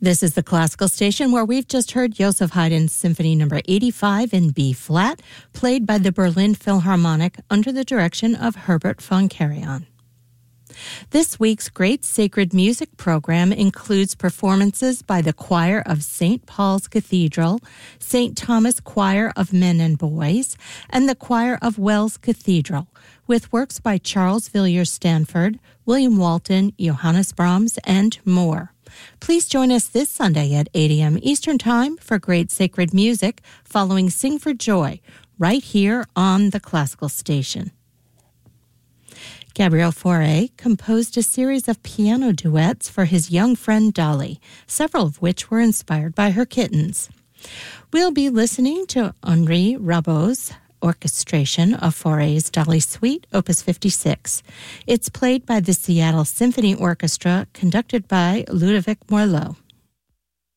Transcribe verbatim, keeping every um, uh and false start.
This is the classical station where we've just heard Joseph Haydn's Symphony Number eighty-five in B-flat, played by the Berlin Philharmonic under the direction of Herbert von Karajan. This week's Great Sacred Music program includes performances by the Choir of Saint Paul's Cathedral, Saint Thomas Choir of Men and Boys, and the Choir of Wells Cathedral, with works by Charles Villiers Stanford, William Walton, Johannes Brahms, and more. Please join us this Sunday at eight a.m. Eastern Time for Great Sacred Music following Sing for Joy, right here on the Classical Station. Gabriel Fauré composed a series of piano duets for his young friend Dolly, several of which were inspired by her kittens. We'll be listening to Henri Rabault's orchestration of Fauré's Dolly Suite, Opus fifty-six. It's played by the Seattle Symphony Orchestra, conducted by Ludovic Morlot.